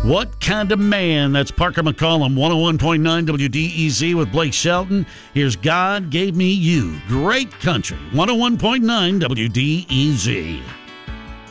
What Kind of Man? That's Parker McCollum, 101.9 WDEZ with Blake Shelton. Here's God Gave Me You. Great country, 101.9 WDEZ.